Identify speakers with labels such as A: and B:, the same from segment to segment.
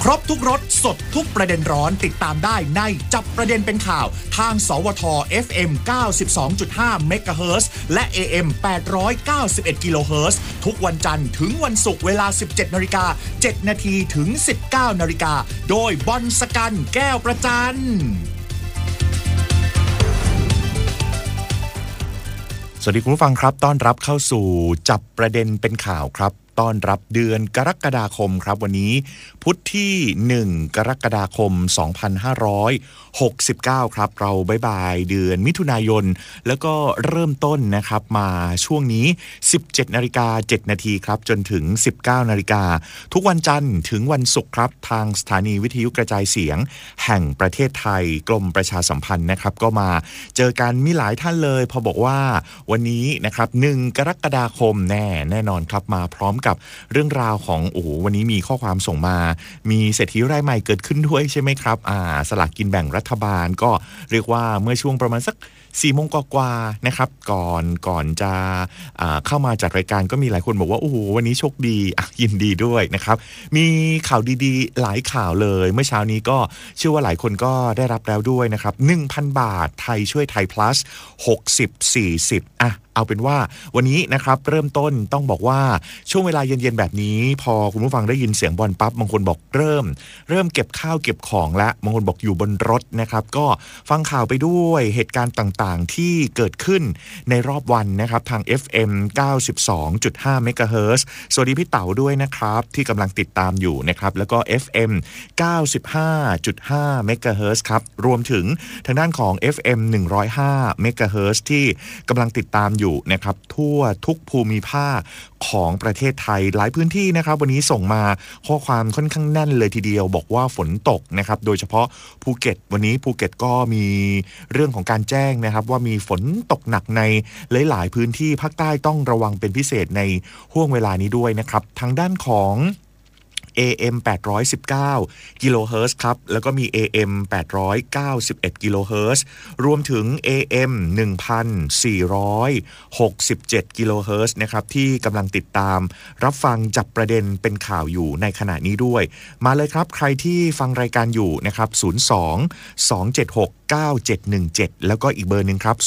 A: ครบทุกรสสดทุกประเด็นร้อนติดตามได้ในจับประเด็นเป็นข่าวทางสวท FM 92.5 เมกะเฮิรตซ์และ AM 891 กิโลเฮิรตซ์ทุกวันจันทร์ถึงวันศุกร์เวลา 17:07 น.ถึง 19:00 น.โดยบอลสกันแก้วประจันสวัสดีคุณผู้ฟังครับต้อนรับเข้าสู่จับประเด็นเป็นข่าวครับต้อนรับเดือนกรกฎาคมครับวันนี้พุธที่1กรกฎาคม2569ครับเราบ๊ายเดือนมิถุนายนแล้วก็เริ่มต้นนะครับมาช่วงนี้ 17:07 น.ครับจนถึง 19:00 น.ทุกวันจันทร์ถึงวันศุกร์ครับทางสถานีวิทยุกระจายเสียงแห่งประเทศไทยกรมประชาสัมพันธ์นะครับก็มาเจอกันมีหลายท่านเลยพอบอกว่าวันนี้นะครับ1กรกฎาคมแน่นอนครับมาพร้อมกับเรื่องราวของวันนี้มีข้อความส่งมามีเศรษฐีรายใหม่เกิดขึ้นด้วยใช่ไหมครับสลากกินแบ่งรัฐบาลก็เรียกว่าเมื่อช่วงประมาณสัก4 โมงกว่าๆนะครับก่อนจะเข้ามาจัดรายการก็มีหลายคนบอกว่าโอ้โหวันนี้โชคดียินดีด้วยนะครับมีข่าวดีๆหลายข่าวเลยเมื่อเช้านี้ก็เชื่อว่าหลายคนก็ได้รับแล้วด้วยนะครับ 1,000 บาทไทยช่วยไทย plus 60-40เอาเป็นว่าวันนี้นะครับเริ่มต้นต้องบอกว่าช่วงเวลาเย็นๆแบบนี้พอคุณผู้ฟังได้ยินเสียงบอลปั๊บบางคนบอกเริ่มเก็บข้าวเก็บของแล้วบางคนบอกอยู่บนรถนะครับก็ฟังข่าวไปด้วยเหตุการณ์ต่างๆที่เกิดขึ้นในรอบวันนะครับทาง FM 92.5 เมกะเฮิรตซ์สวัสดีพี่เต๋าด้วยนะครับที่กำลังติดตามอยู่นะครับแล้วก็ FM 95.5 เมกะเฮิรตซ์ครับรวมถึงทางด้านของ FM 105 เมกะเฮิรตซ์ที่กำลังติดตามอยู่นะครับทั่วทุกภูมิภาคของประเทศไทยหลายพื้นที่นะครับวันนี้ส่งมาข้อความค่อนข้างแน่นเลยทีเดียวบอกว่าฝนตกนะครับโดยเฉพาะภูเก็ตวันนี้ภูเก็ตก็มีเรื่องของการแจ้งนะครับว่ามีฝนตกหนักในหลายๆพื้นที่ภาคใต้ต้องระวังเป็นพิเศษในห่วงเวลานี้ด้วยนะครับทางด้านของAM 819 กิโลเฮิรตซ์ครับแล้วก็มี AM 891 กิโลเฮิรตซ์รวมถึง AM 1467 กิโลเฮิรตซ์นะครับที่กำลังติดตามรับฟังจับประเด็นเป็นข่าวอยู่ในขณะนี้ด้วยมาเลยครับใครที่ฟังรายการอยู่นะครับ02-276-9717แล้วก็อีกเบอร์หนึ่งครับ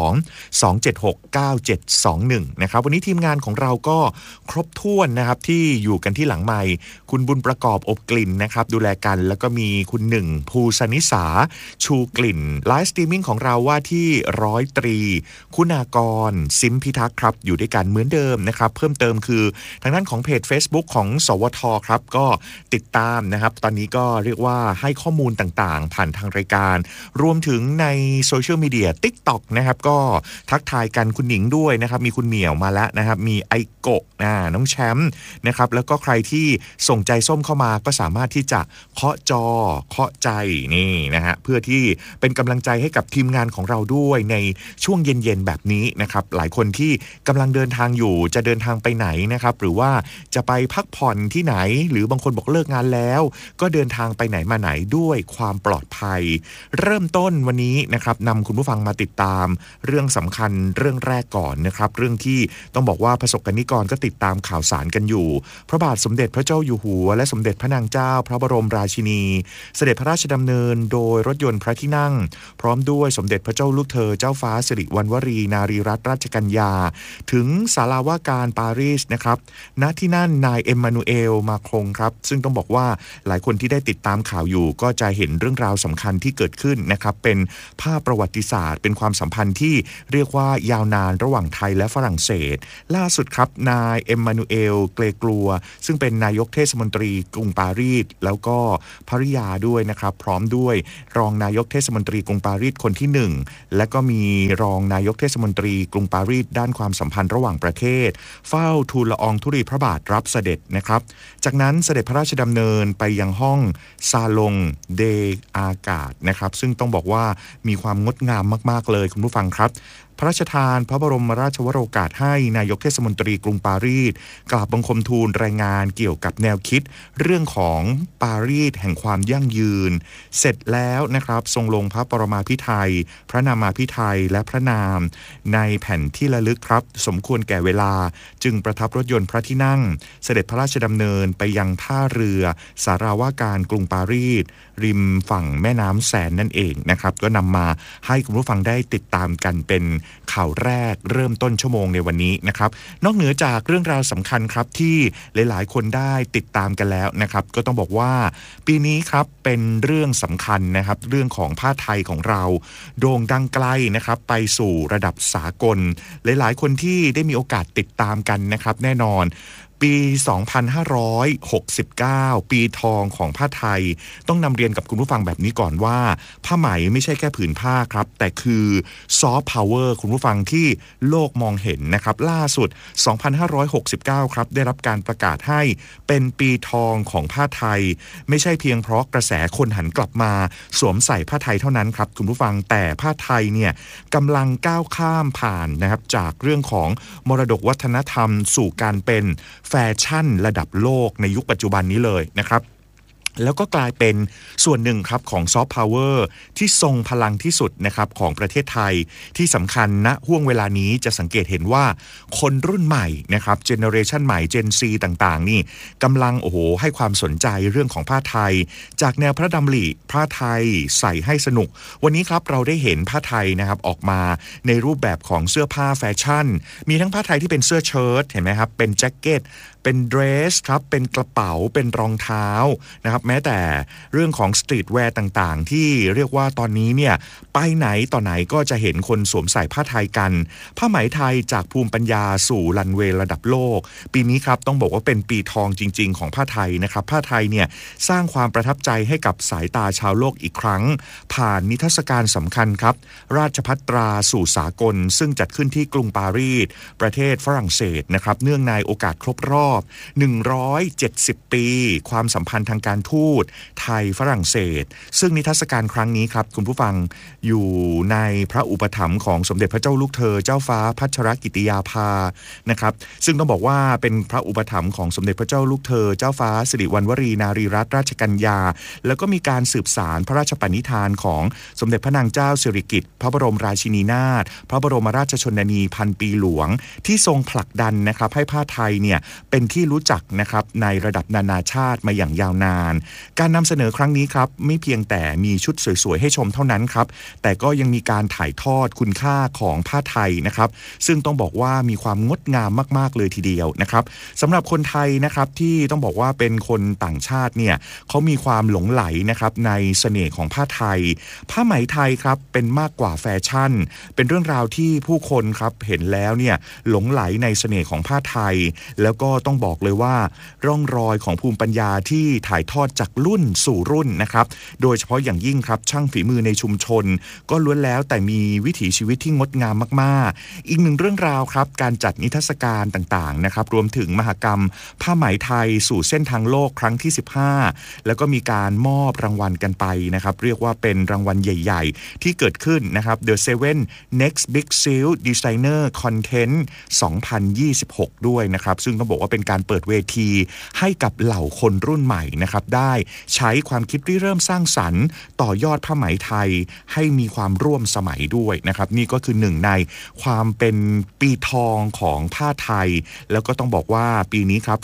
A: 02-276-9721นะครับวันนี้ทีมงานของเราก็ครบถ้วนนะครับที่อยู่กันที่หลังไมค์คุณบุญประกอบอบกลิ่นนะครับดูแลกันแล้วก็มีคุณหนึ่งภูสนิสาชูกลิ่นไลฟ์สตรีมมิ่งของเราว่าที่100 ตรีคุณากรซิมพิทักษ์ครับอยู่ด้วยกันเหมือนเดิมนะครับเพิ่มเติมคือทางด้านของเพจ Facebook ของสวทครับก็ติดตามนะครับตอนนี้ก็เรียกว่าให้ข้อมูลต่างๆผ่านทางรายการรวมถึงในโซเชียลมีเดีย TikTok นะครับก็ทักทายกันคุณหนิงด้วยนะครับมีคุณเหมียวมาแล้วนะครับมีไอโกะน้องแชมป์นะครับแล้วก็ใครที่ส่งใจส้มเข้ามาก็สามารถที่จะเคาะจอเคาะใจนี่นะฮะเพื่อที่เป็นกำลังใจให้กับทีมงานของเราด้วยในช่วงเย็นๆแบบนี้นะครับหลายคนที่กำลังเดินทางอยู่จะเดินทางไปไหนนะครับหรือว่าจะไปพักผ่อนที่ไหนหรือบางคนบอกเลิกงานแล้วก็เดินทางไปไหนมาไหนด้วยความปลอดภัยเริ่มต้นวันนี้นะครับนำคุณผู้ฟังมาติดตามเรื่องสำคัญเรื่องแรกก่อนนะครับเรื่องที่ต้องบอกว่าประสบกนิกรก็ติดตามข่าวสารกันอยู่พระบาทสมเด็จพระเจ้าอยู่หัวและสมเด็จพระนางเจ้าพระบรมราชินีเสด็จพระราชดำเนินโดยรถยนต์พระที่นั่งพร้อมด้วยสมเด็จพระเจ้าลูกเธอเจ้าฟ้าสิริวัณวรีนารีรัตนราชกัญญาถึงศาลาว่าการปารีสนะครับณที่นั่นนายเอ็มมานูเอลมาครงครับซึ่งต้องบอกว่าหลายคนที่ได้ติดตามข่าวอยู่ก็จะเห็นเรื่องราวสำคัญที่เกิดขึ้นนะครับเป็นภาพประวัติศาสตร์เป็นความสัมพันธ์ที่เรียกว่ายาวนานระหว่างไทยและฝรั่งเศสล่าสุดครับนายเอ็มมานูเอลเกรกลัวซึ่งเป็นนายกเทศมนตรีกรุงปารีสแล้วก็ภริยาด้วยนะครับพร้อมด้วยรองนายกเทศมนตรีกรุงปารีสคนที่1และก็มีรองนายกเทศมนตรีกรุงปารีสด้านความสัมพันธ์ระหว่างประเทศเฝ้าทูลละอองธุลีพระบาทรับเสด็จนะครับจากนั้นเสด็จพระราชดำเนินไปยังห้องซาลงเดอากาศนะครับซึ่งต้องบอกว่ามีความงดงามมากๆเลยคุณผู้ฟังครับพระราชทานพระบรมราชวโรกาสให้นายกเทศมนตรีกรุงปารีสกราบบังคมทูลรายงานเกี่ยวกับแนวคิดเรื่องของปารีสแห่งความยั่งยืนเสร็จแล้วนะครับทรงลงพระปรมาภิไธยพระนามาภิไธยและพระนามในแผ่นที่ระลึกครับสมควรแก่เวลาจึงประทับรถยนต์พระที่นั่งเสด็จพระราชดำเนินไปยังท่าเรือสาราว่าการกรุงปารีสริมฝั่งแม่น้ำแสนนั่นเองนะครับก็นำมาให้คุณผู้ฟังได้ติดตามกันเป็นข่าวแรกเริ่มต้นชั่วโมงในวันนี้นะครับนอกเหนือจากเรื่องราวสำคัญครับที่หลายๆคนได้ติดตามกันแล้วนะครับก็ต้องบอกว่าปีนี้ครับเป็นเรื่องสำคัญนะครับเรื่องของผ้าไทยของเราโด่งดังไกลนะครับไปสู่ระดับสากลหลายๆคนที่ได้มีโอกาสติดตามกันนะครับแน่นอนปี 2569 ปีทองของผ้าไทยต้องนำเรียนกับคุณผู้ฟังแบบนี้ก่อนว่าผ้าไหมไม่ใช่แค่ผืนผ้าครับแต่คือซอฟต์พาวเวอร์คุณผู้ฟังที่โลกมองเห็นนะครับล่าสุด 2569 ครับได้รับการประกาศให้เป็นปีทองของผ้าไทยไม่ใช่เพียงเพราะกระแสคนหันกลับมาสวมใส่ผ้าไทยเท่านั้นครับคุณผู้ฟังแต่ผ้าไทยเนี่ยกำลังก้าวข้ามผ่านนะครับจากเรื่องของมรดกวัฒนธรรมสู่การเป็นแฟชั่นระดับโลกในยุคปัจจุบันนี้เลยนะครับแล้วก็กลายเป็นส่วนหนึ่งครับของซอฟต์พาวเวอร์ที่ทรงพลังที่สุดนะครับของประเทศไทยที่สำคัญณห่วงเวลานี้จะสังเกตเห็นว่าคนรุ่นใหม่นะครับเจเนอเรชันใหม่เจนซีต่างๆนี่กำลังให้ความสนใจเรื่องของผ้าไทยจากแนวพระดำริผ้าไทยใส่ให้สนุกวันนี้ครับเราได้เห็นผ้าไทยนะครับออกมาในรูปแบบของเสื้อผ้าแฟชั่นมีทั้งผ้าไทยที่เป็นเสื้อเชิ้ตเห็นไหมครับเป็นแจ็คเก็ตเป็นเดรสครับเป็นกระเป๋าเป็นรองเท้านะครับแม้แต่เรื่องของสตรีทแวร์ต่างๆที่เรียกว่าตอนนี้เนี่ยไปไหนต่อไหนก็จะเห็นคนสวมใส่ผ้าไทยกันผ้าไหมไทยจากภูมิปัญญาสู่รันเวย์ระดับโลกปีนี้ครับต้องบอกว่าเป็นปีทองจริงๆของผ้าไทยนะครับผ้าไทยเนี่ยสร้างความประทับใจให้กับสายตาชาวโลกอีกครั้งผ่านนิทรรศการสำคัญครับราชภัฏตราสู่สากลซึ่งจัดขึ้นที่กรุงปารีสประเทศฝรั่งเศสนะครับเนื่องในโอกาสครบรอบ170 ปีความสัมพันธ์ทางการทูตไทยฝรั่งเศสซึ่งนิทรรศการครั้งนี้ครับคุณผู้ฟังอยู่ในพระอุปถัมภ์ของสมเด็จพระเจ้าลูกเธอเจ้าฟ้าพัชรกิติยาภานะครับซึ่งต้องบอกว่าเป็นพระอุปถัมภ์ของสมเด็จพระเจ้าลูกเธอเจ้าฟ้าสิริวัณวรีนารีรัตนราชกัญญาแล้วก็มีการสืบสานพระราชปณิธานของสมเด็จพระนางเจ้าสิริกิติ์พระบรมราชินีนาถพระบรมราชชนนีพันปีหลวงที่ทรงผลักดันนะครับให้ผ้าไทยเนี่ยเป็นที่รู้จักนะครับในระดับนานาชาติมาอย่างยาวนานการนำเสนอครั้งนี้ครับไม่เพียงแต่มีชุดสวยๆให้ชมเท่านั้นครับแต่ก็ยังมีการถ่ายทอดคุณค่าของผ้าไทยนะครับซึ่งต้องบอกว่ามีความงดงามมากๆเลยทีเดียวนะครับสำหรับคนไทยนะครับที่ต้องบอกว่าเป็นคนต่างชาติเนี่ยเขามีความหลงไหลนะครับในเสน่ห์ของผ้าไทยผ้าไหมไทยครับเป็นมากกว่าแฟชั่นเป็นเรื่องราวที่ผู้คนครับเห็นแล้วเนี่ยหลงไหลในเสน่ห์ของผ้าไทยแล้วก็ต้องบอกเลยว่าร่องรอยของภูมิปัญญาที่ถ่ายทอดจากรุ่นสู่รุ่นนะครับโดยเฉพาะอย่างยิ่งครับช่างฝีมือในชุมชนก็ล้วนแล้วแต่มีวิถีชีวิตที่งดงามมากๆอีกหนึ่งเรื่องราวครับการจัดนิทรรศการต่างๆนะครับรวมถึงมหกรรมผ้าไหมไทยสู่เส้นทางโลกครั้งที่15แล้วก็มีการมอบรางวัลกันไปนะครับเรียกว่าเป็นรางวัลใหญ่ๆที่เกิดขึ้นนะครับ The 7 Next Big Seal Designer Content 2026 ด้วยนะครับซึ่งต้องบอกว่าเป็นการเปิดเวทีให้กับเหล่าคนรุ่นใหม่นะครับได้ใช้ความคิดริเริ่มสร้างสรรค์ต่อยอดผ้าไหมไทยให้มีความร่วมสมัยด้วยนะครับนี่ก็คือหนึ่งในความเป็นปีทองของผ้าไทยแล้วก็ต้องบอกว่าปีนี้ครับ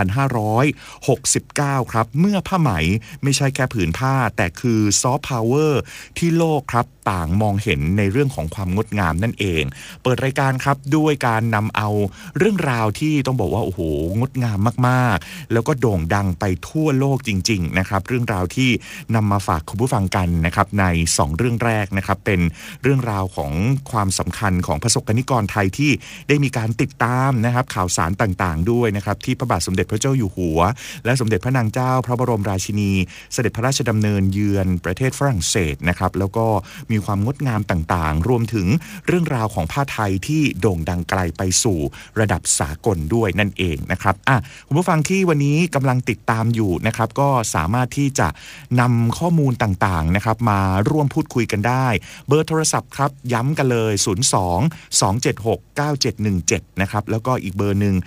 A: 2569ครับเมื่อผ้าไหมไม่ใช่แค่ผืนผ้าแต่คือซอฟต์พาวเวอร์ที่โลกครับต่างมองเห็นในเรื่องของความงดงามนั่นเองเปิดรายการครับด้วยการนำเอาเรื่องราวที่ต้องบอกว่าโอ้โหงดงามมากๆแล้วก็โด่งดังไปทั่วโลกจริงๆนะครับเรื่องราวที่นำมาฝากคุณผู้ฟังกันนะครับใน2เรื่องแรกนะครับเป็นเรื่องราวของความสำคัญของประสบกนิกรไทยที่ได้มีการติดตามนะครับข่าวสารต่างๆด้วยนะครับที่พระบาทสมเด็จพระเจ้าอยู่หัวและสมเด็จพระนางเจ้าพระบรมราชินีเสด็จพระราชดำเนินเยือนประเทศฝรั่งเศสนะครับแล้วก็มีมีความงดงามต่างๆรวมถึงเรื่องราวของผ้าไทยที่โด่งดังไกลไปสู่ระดับสากลด้วยนั่นเองนะครับคุณผู้ฟังที่วันนี้กำลังติดตามอยู่นะครับก็สามารถที่จะนำข้อมูลต่างๆนะครับมาร่วมพูดคุยกันได้เบอร์โทรศัพท์ครับย้ำกันเลย02-276-9717นะครับแล้วก็อีกเบอร์หนึ่ง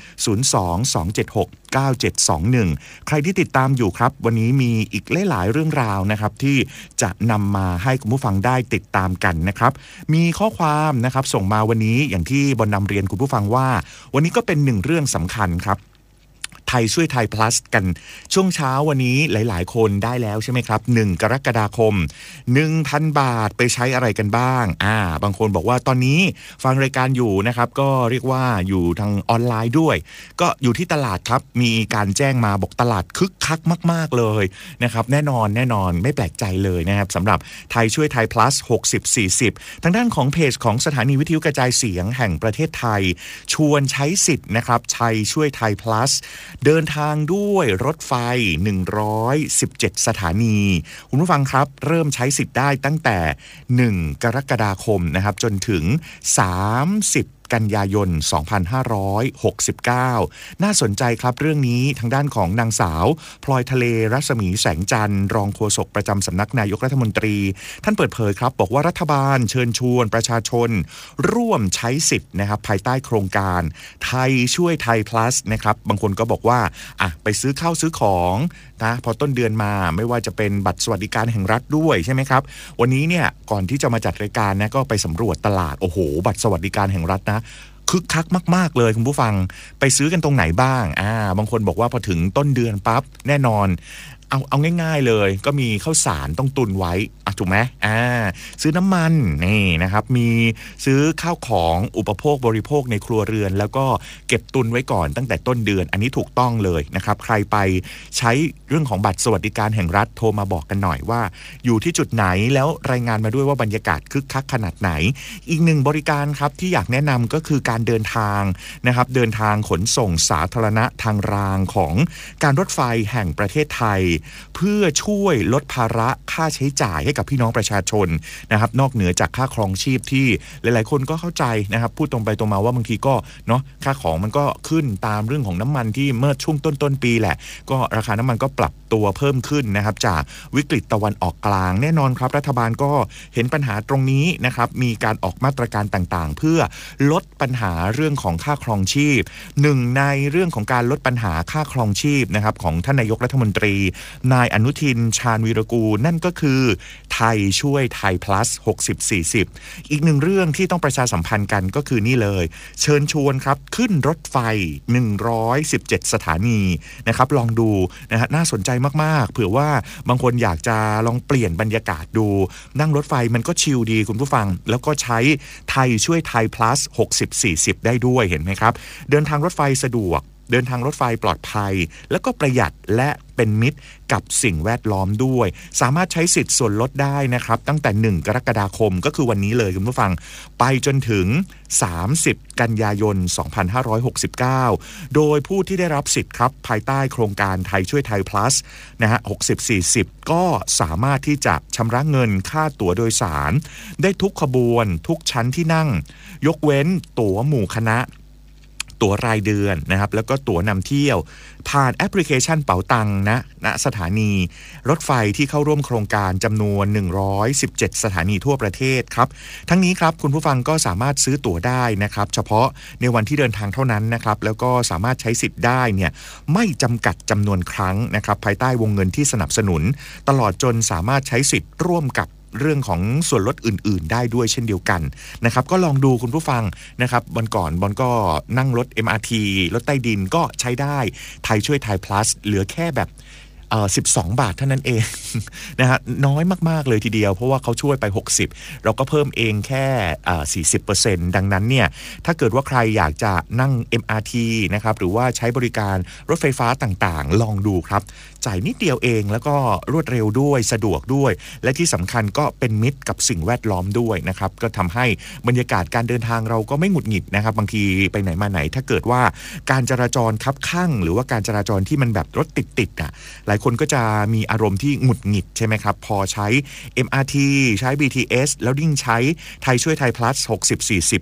A: 02-276-9721ใครที่ติดตามอยู่ครับวันนี้มีอีกหลายๆเรื่องราวนะครับที่จะนำมาให้คุณผู้ฟังได้ติดตามกันนะครับมีข้อความนะครับส่งมาวันนี้อย่างที่บนนำเรียนคุณผู้ฟังว่าวันนี้ก็เป็นหนึ่งเรื่องสำคัญครับไทยช่วยไทย plus กันช่วงเช้าวันนี้หลายๆคนได้แล้วใช่ไหมครับ1กรกฎาคม 1,000 บาทไปใช้อะไรกันบ้างบางคนบอกว่าตอนนี้ฟังรายการอยู่นะครับก็เรียกว่าอยู่ทางออนไลน์ด้วยก็อยู่ที่ตลาดครับมีการแจ้งมาบอกตลาดคึกคักมากๆเลยนะครับแน่นอนไม่แปลกใจเลยนะครับสำหรับไทยช่วยไทย plus 60-40ทางด้านของเพจของสถานีวิทยุกระจายเสียงแห่งประเทศไทยชวนใช้สิทธิ์นะครับไทยช่วยไทย plusเดินทางด้วยรถไฟ117สถานีคุณผู้ฟังครับเริ่มใช้สิทธิ์ได้ตั้งแต่1กรกฎาคมนะครับจนถึง30กันยายน 2569 น่าสนใจครับเรื่องนี้ทางด้านของนางสาวพลอยทะเลรัศมีแสงจันทร์รองโฆษกประจำสำนักนายกรัฐมนตรีท่านเปิดเผยครับบอกว่ารัฐบาลเชิญชวนประชาชนร่วมใช้สิทธิ์นะครับภายใต้โครงการไทยช่วยไทย plus นะครับบางคนก็บอกว่าไปซื้อข้าวซื้อของนะพอต้นเดือนมาไม่ว่าจะเป็นบัตรสวัสดิการแห่งรัฐด้วยใช่ไหมครับวันนี้เนี่ยก่อนที่จะมาจัดรายการนะก็ไปสำรวจตลาดโอ้โหบัตรสวัสดิการแห่งรัฐนะคึกคักมากๆเลยคุณผู้ฟังไปซื้อกันตรงไหนบ้างบางคนบอกว่าพอถึงต้นเดือนปั๊บแน่นอนเอาง่ายๆเลยก็มีข้าวสารต้องตุนไว้ถูกไหมซื้อน้ำมันนี่นะครับมีซื้อข้าวของอุปโภคบริโภคในครัวเรือนแล้วก็เก็บตุนไว้ก่อนตั้งแต่ต้นเดือนอันนี้ถูกต้องเลยนะครับใครไปใช้เรื่องของบัตรสวัสดิการแห่งรัฐโทรมาบอกกันหน่อยว่าอยู่ที่จุดไหนแล้วรายงานมาด้วยว่าบรรยากาศคึกคักขนาดไหนอีกหนึ่งบริการครับที่อยากแนะนำก็คือการเดินทางนะครับเดินทางขนส่งสาธารณะทางรางของการรถไฟแห่งประเทศไทยเพื่อช่วยลดภาระค่าใช้จ่ายให้กับพี่น้องประชาชนนะครับนอกเหนือจากค่าครองชีพที่หลายๆคนก็เข้าใจนะครับพูดตรงไปตรงมาว่าบางทีก็เนาะค่าของมันก็ขึ้นตามเรื่องของน้ำมันที่เมื่อช่วงต้นปีแหละก็ราคาน้ำมันก็ปรับตัวเพิ่มขึ้นนะครับจากวิกฤตตะวันออกกลางแน่นอนครับรัฐบาลก็เห็นปัญหาตรงนี้นะครับมีการออกมาตรการต่างๆเพื่อลดปัญหาเรื่องของค่าครองชีพหนึ่งในเรื่องของการลดปัญหาค่าครองชีพนะครับของท่านนายกรัฐมนตรีนายอนุทินชาญวีรกูลนั่นก็คือไทยช่วยไทย plus 60-40อีกหนึ่งเรื่องที่ต้องประชาสัมพันธ์กันก็คือนี่เลยเชิญชวนครับขึ้นรถไฟ117สถานีนะครับลองดูนะฮะน่าสนใจมากๆเผื่อว่าบางคนอยากจะลองเปลี่ยนบรรยากาศดูนั่งรถไฟมันก็ชิลดีคุณผู้ฟังแล้วก็ใช้ไทยช่วยไทย plus 60-40ได้ด้วยเห็นไหมครับเดินทางรถไฟสะดวกเดินทางรถไฟปลอดภัยแล้วก็ประหยัดและเป็นมิตรกับสิ่งแวดล้อมด้วยสามารถใช้สิทธิ์ส่วนลดได้นะครับตั้งแต่1กรกฎาคมก็คือวันนี้เลยคุณผู้ฟังไปจนถึง30กันยายน2569โดยผู้ที่ได้รับสิทธิ์ครับภายใต้โครงการไทยช่วยไทย plus นะฮะ60-40ก็สามารถที่จะชำระเงินค่าตั๋วโดยสารได้ทุกขบวนทุกชั้นที่นั่งยกเว้นตั๋วหมู่คณะตั๋วรายเดือนนะครับแล้วก็ตั๋วนำเที่ยวผ่านแอปพลิเคชันเป๋าตังนะสถานีรถไฟที่เข้าร่วมโครงการจำนวน117สถานีทั่วประเทศครับทั้งนี้ครับคุณผู้ฟังก็สามารถซื้อตั๋วได้นะครับเฉพาะในวันที่เดินทางเท่านั้นนะครับแล้วก็สามารถใช้สิทธิ์ได้เนี่ยไม่จำกัดจำนวนครั้งนะครับภายใต้วงเงินที่สนับสนุนตลอดจนสามารถใช้สิทธิ์ร่วมกับเรื่องของส่วนลดอื่นๆได้ด้วยเช่นเดียวกันนะครับก็ลองดูคุณผู้ฟังนะครับวันก่อนบอลก็นั่งรถ MRT รถใต้ดินก็ใช้ได้ไทยช่วยไทย plus เหลือแค่แบบ12 บาทเท่านั้นเอง นะฮะน้อยมากๆเลยทีเดียวเพราะว่าเขาช่วยไป60เราก็เพิ่มเองแค่40%ดังนั้นเนี่ยถ้าเกิดว่าใครอยากจะนั่ง MRT นะครับหรือว่าใช้บริการรถไฟฟ้าต่างๆลองดูครับจ่ายนิดเดียวเองแล้วก็รวดเร็วด้วยสะดวกด้วยและที่สำคัญก็เป็นมิตรกับสิ่งแวดล้อมด้วยนะครับก็ทำให้บรรยากาศการเดินทางเราก็ไม่หงุดหงิดนะครับบางทีไปไหนมาไหนถ้าเกิดว่าการจราจรคับคั่งหรือว่าการจราจรที่มันแบบรถติดอ่ะหลายคนก็จะมีอารมณ์ที่หงุดหงิดใช่ไหมครับพอใช้ MRT ใช้ BTS แล้วยิ่งใช้ไทยช่วยไทย plus 60-40